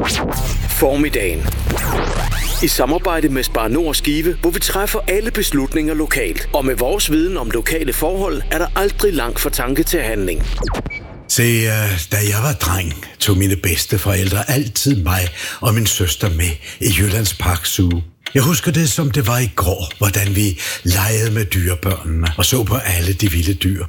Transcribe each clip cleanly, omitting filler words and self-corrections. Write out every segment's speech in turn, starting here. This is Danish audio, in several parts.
Formiddagen. I samarbejde med Spar Nord Skive, hvor vi træffer alle beslutninger lokalt. Og med vores viden om lokale forhold, er der aldrig langt fra tanke til handling. Se, da jeg var dreng, tog mine bedsteforældre altid mig og min søster med i Jyllands Park Zoo. Jeg husker det, som det var i går, hvordan vi legede med dyrebørnene og så på alle de vilde dyr.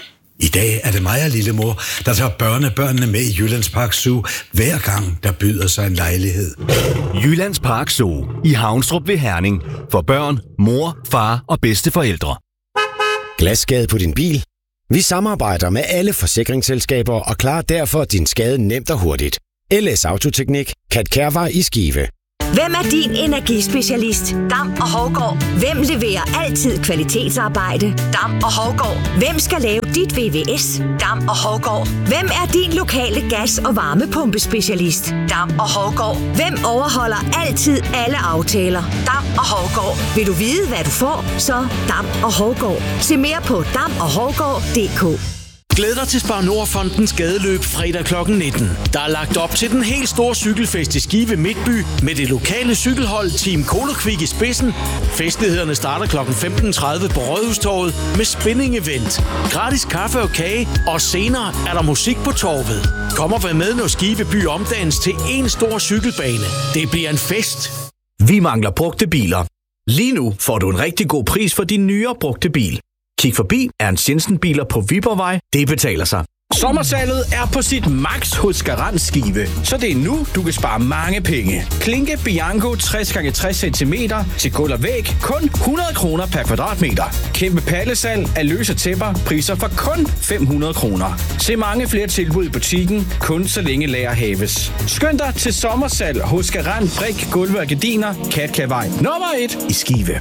I dag er det mig og lillemor, der tager børnebørnene med i Jyllands Park Zoo, hver gang der byder sig en lejlighed. Jyllands Park Zoo i Havnstrup ved Herning. For børn, mor, far og bedsteforældre. Glasskade på din bil? Vi samarbejder med alle forsikringsselskaber og klarer derfor din skade nemt og hurtigt. LS Autoteknik, Kat Kærvej i Skive. Hvem er din energispecialist? Dam og Hovgaard. Hvem leverer altid kvalitetsarbejde? Dam og Hovgaard. Hvem skal lave dit VVS? Dam og Hovgaard. Hvem er din lokale gas- og varmepumpespecialist? Dam og Hovgaard. Hvem overholder altid alle aftaler? Dam og Hovgaard. Vil du vide, hvad du får? Så Dam og Hovgaard. Se mere på damoghhovgaard.dk. Glæd dig til Spar Nord-fondens gadeløb fredag kl. 19. Der er lagt op til den helt store cykelfest i Skive Midtby med det lokale cykelhold Team Kolokvik i spidsen. Festlighederne starter kl. 15.30 på Rådhustorvet med spinning-event, gratis kaffe og kage, og senere er der musik på torvet. Kom og vær med, når Skive by omdannes til en stor cykelbane. Det bliver en fest. Vi mangler brugte biler. Lige nu får du en rigtig god pris for din nyere brugte bil. Kig forbi Ernst Jensen Biler på Viborgvej. Det betaler sig. Sommersalget er på sit max hos Garant Skive, så det er nu, du kan spare mange penge. Klinke Bianco 60x60 cm til gulv og væg, kun 100 kroner per kvadratmeter. Kæmpe pallesalg af løse tæpper, priser for kun 500 kroner. Se mange flere tilbud i butikken, kun så længe lager haves. Skynd dig til sommersalg hos Garant Brik, Gulve og Gardiner, Katkavej nummer 1 i Skive.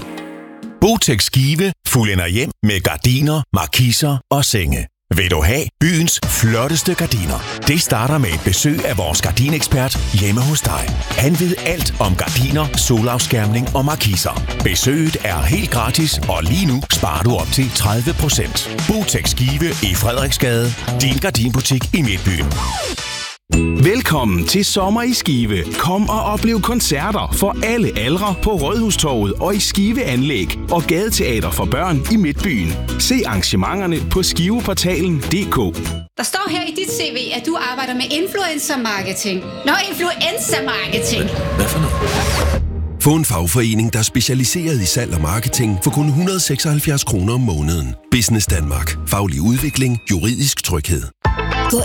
Botex Skive fuldender hjem med gardiner, markiser og senge. Vil du have byens flotteste gardiner? Det starter med et besøg af vores gardinekspert hjemme hos dig. Han ved alt om gardiner, solafskærmning og markiser. Besøget er helt gratis, og lige nu sparer du op til 30%. Botex Skive i Frederiksgade. Din gardinbutik i Midtbyen. Velkommen til sommer i Skive. Kom og oplev koncerter for alle aldre på Rådhustorvet og i Skive Anlæg og gadeteater for børn i Midtbyen. Se arrangementerne på skiveportalen.dk. Der står her i dit CV, at du arbejder med influencer marketing. Influencer marketing. Hvad for noget? Få en fagforening, der er specialiseret i salg og marketing for kun 176 kroner om måneden. Business Danmark. Faglig udvikling. Juridisk tryghed.